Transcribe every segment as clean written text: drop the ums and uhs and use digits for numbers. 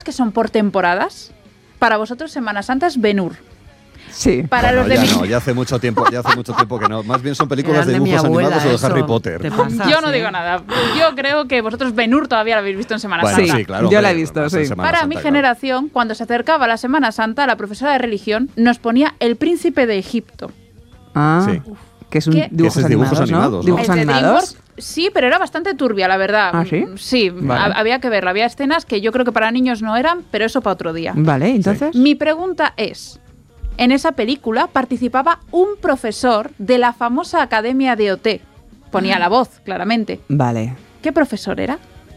que son por temporadas, para vosotros Semana Santa es Ben-Hur. Sí. Para Bueno, los de ya hace mucho tiempo que no. Más bien son películas de dibujos animados o de Harry Potter. Yo no digo nada. Yo creo que vosotros Ben-Hur todavía lo habéis visto en Semana Santa. Sí, claro. Yo la he visto, sí. Para mi generación, cuando se acercaba la Semana Santa, la profesora de religión nos ponía El Príncipe de Egipto. Ah, Sí. que es un ¿Qué? dibujos animados, ¿no? animados, ¿no? Dibujos El de animados. DreamWorks, sí, pero era bastante turbia, la verdad. ¿Ah, sí? Sí, Vale. había que verla. Había escenas que yo creo que para niños no eran, pero eso para otro día. Vale, entonces. Mi pregunta es, en esa película participaba un profesor de la famosa Academia de OT. Ponía la voz, claramente. Vale. ¿Qué profesor era?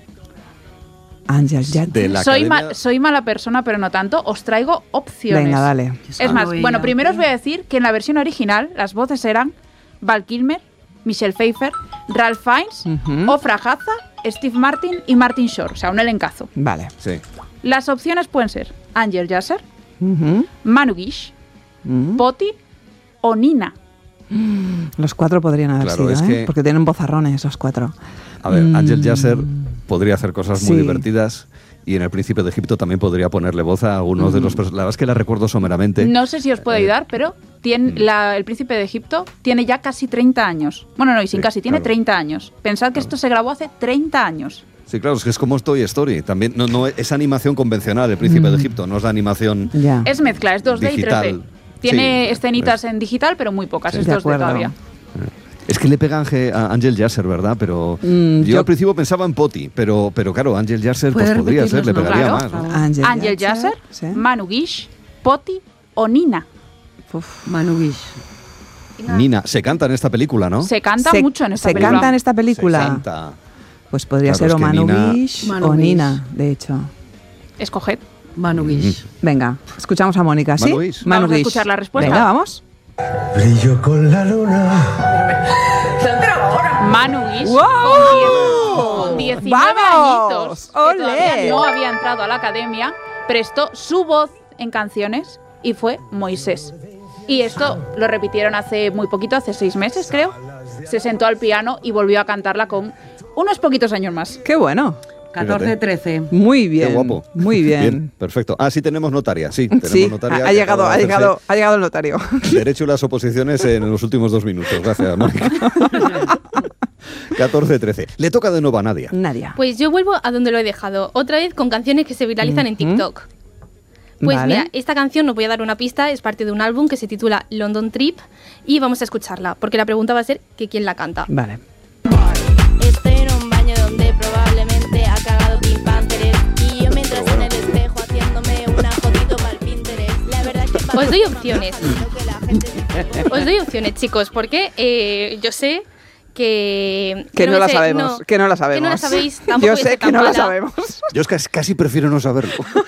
Ángel Jan. De la Soy academia- mala persona, pero no tanto. Os traigo opciones. Venga, dale. Es más, bueno, primero os voy a decir que en la versión original las voces eran Val Kilmer, Michelle Pfeiffer, Ralph Fiennes, Ujú. Ofra Haza, Steve Martin y Martin Short. O sea, un elencazo. Vale. Sí. Las opciones pueden ser Angel Yasser, Ujú. Manu Guish, Mm. Poti o Nina. Los cuatro podrían haber Claro, sido, es ¿eh? que- Porque tienen vozarrones esos cuatro. A ver, Ángel Yasser podría hacer cosas muy Sí. divertidas y en El Príncipe de Egipto también podría ponerle voz a algunos de los... La verdad es que la recuerdo someramente. No sé si os puedo ayudar, pero el Príncipe de Egipto tiene ya casi 30 años. Bueno, no, y sin Sí, casi, tiene claro. 30 años. Pensad que esto se grabó hace 30 años. Sí, claro, es que es como Toy Story. También no es animación convencional, El Príncipe de Egipto, no es la animación Ya. Es mezcla, es 2D digital. y 3D. Tiene Sí, escenitas en digital, pero muy pocas, Sí, es de 2D acuerdo. todavía. Es que le pega a Ángel Yasser, ¿verdad? Pero yo yo- al principio pensaba en Poti, pero claro, Ángel Yasser pues ¿Puedes podría repetir ser, le los pegaría nombres, más. por ¿no? favor? Angel Yasser, Sí. Manu Guish, Poti o Nina. Uf. Manu Guish. Nina, se canta en esta película, ¿no? Se canta mucho en esta se película. canta en esta película. Se canta. Pues podría Claro, ser es o que Manu Nina- Guish Manu o Guish. Nina, de hecho. Escoged. Manu Guish. Venga, escuchamos a Mónica, ¿sí? Manu Guish. Vamos a Guish. escuchar la respuesta. Venga, vamos. Brillo con la luna. Manu Guish ¡Wow! con 19 ¡Vamos! añitos, que ¡Olé! todavía no había entrado a la academia, prestó su voz en canciones y fue Moisés. Y esto lo repitieron hace muy poquito, hace 6 meses creo. Se sentó al piano y volvió a cantarla con unos poquitos años más. Qué bueno. 14-13. Muy bien. Qué guapo. Muy bien. Perfecto. Ah, sí tenemos notaria, sí. Tenemos Sí, notaria ha que llegado, acaba ha de llegado, hacerse ha llegado el notario. derecho a las oposiciones en los últimos 2 minutos. Gracias, Mónica. 14-13. Le toca de nuevo a Nadia. Nadia. Pues yo vuelvo a donde lo he dejado, otra vez con canciones que se viralizan en TikTok. Pues Vale. mira, esta canción, os voy a dar una pista, es parte de un álbum que se titula London Trip y vamos a escucharla, porque la pregunta va a ser que quién la canta. Vale. Estoy en un baño donde probablemente ha cagado Pink Panther y yo mientras en el espejo haciéndome una fotito para el Pinterest. La verdad es que Os doy opciones. lo que la gente dice. Os doy opciones, chicos, porque yo sé que... Que no me la sé- sabemos, que no la sabemos. Que no la sabéis, tampoco Yo voy a sé ser que tan no la mala. sabemos. Yo es que casi prefiero no saberlo.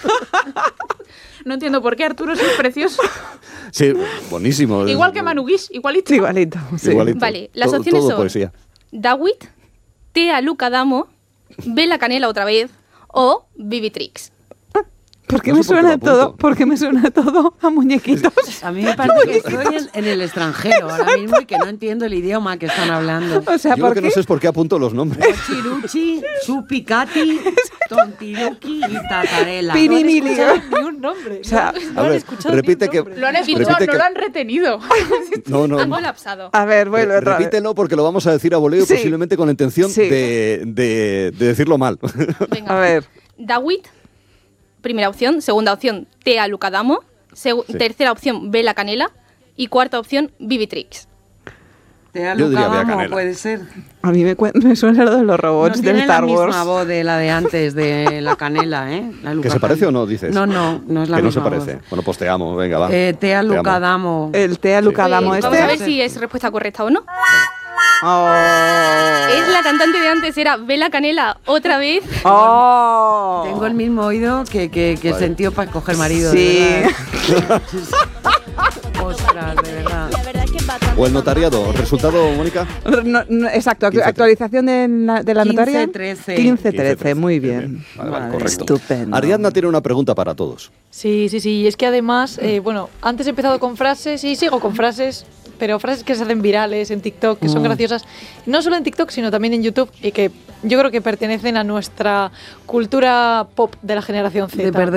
No entiendo por qué Arturo es precioso. Sí, buenísimo. Igual que Manu Guish, igualito. Igualito. Sí. Igualito. Vale, las Todo- opciones todo son poesía. Dawit, Tea Luca Damo, Bella Canela otra vez o Vivitrix. ¿Por qué No me sé por qué suena lo apunto. todo? ¿Por qué me suena todo a muñequitos? A mí me parece que estoy en el extranjero ahora mismo y que no entiendo el idioma que están hablando. O sea, Yo ¿por lo que qué? no sé es por qué apunto los nombres. Chiruchi, Chupicati, Tontiruki y Tatarela. Pirimili. Ni un nombre. O sea, A ver, repite que... Lo han escuchado, repite no que- lo han retenido. No. Han colapsado. a ver, vuelve otra vez. Repítelo porque lo vamos a decir a voleo, Sí. posiblemente con la intención Sí. de decirlo mal. Venga. A ver. Dawit, primera opción. Segunda opción, Tea Luca Damo. Tercera opción, Bella Canela. Y cuarta opción, Vivitrix. Tea Yo diría Luca Bea Damo, Canela. puede ser. A mí me suena lo de los robots No del tiene Star la Wars. misma voz de la de antes, de la canela, ¿eh? La Luca ¿Que se parece Damo. o no, dices? No es la Que no se misma parece. voz. Bueno, pues te amo, venga, va. Tea Te Luca amo. Damo. El Tea Luca Damo Vamos a este. ver si es respuesta correcta o no. Oh. Es la cantante de antes, era Bella Canela otra vez. Oh. Tengo el mismo oído que sentió para escoger marido. Sí. De verdad. Ostras, de verdad. La verdad es que es bastante O el notariado. ¿Resultado, Mónica? Exacto, 15-13. actualización de la notaria. 15-13. 15-13, muy bien. Vale, correcto. Estupendo. Ariadna tiene una pregunta para todos. Sí. Y es que además, bueno, antes he empezado con frases y sigo con frases. pero frases que se hacen virales en TikTok, que son graciosas, no solo en TikTok, sino también en YouTube, y que yo creo que pertenecen a nuestra cultura pop de la generación Z.